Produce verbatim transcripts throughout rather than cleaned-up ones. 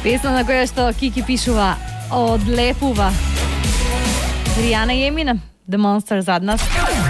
Песна на која што Кики пишува одлепува. Ријана и Емина, The Monster зад нас.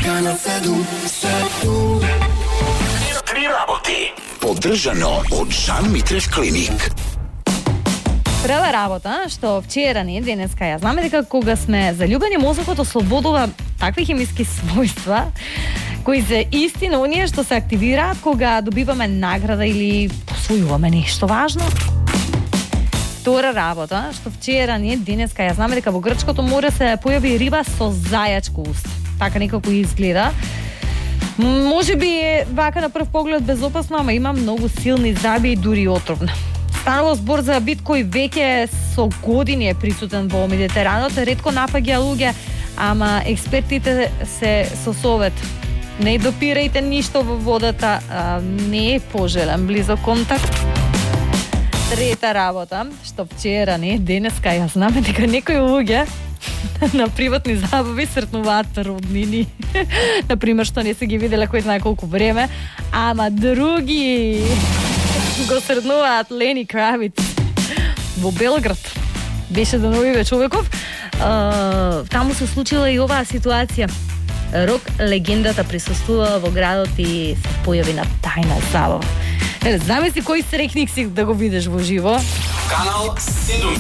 Три работи. Поддржано од Жан Митрев клиник. Прва работа, што вчера не, денеска ја знаме дека кога сме заљубени, мозокот ослободува такви хемиски својства кои се истина оние што се активираат кога добиваме награда или посвојуваме нешто важно. Втора работа, што вчера не, денеска ја знаме дека во Грчкото море се појави риба со зајачко уст. Така некако изгледа. Може би е вака на прв поглед безопасно, ама има многу силни заби и дури отровна. Станува збор за вид кој веќе со години е присутен во Медитеранот, ретко напаѓа луѓе, ама експертите се со совет. Не допирајте ништо во водата, а, не е пожелен близок контакт. Трета работа, што вчера не, денеска ја знаме дека некои луѓе на приватни забави сретнуваат роднини. Например, што не се ги виделе кој знае колку време, ама други го сретнуваат Лени Кравиц во Белград. Беше за новиве човеков. А, таму се случила и оваа ситуација. Рок легендата присуствува во градот и се појави на тајна забава. Замисли кој срекник си да го видиш во живо. Канал седум.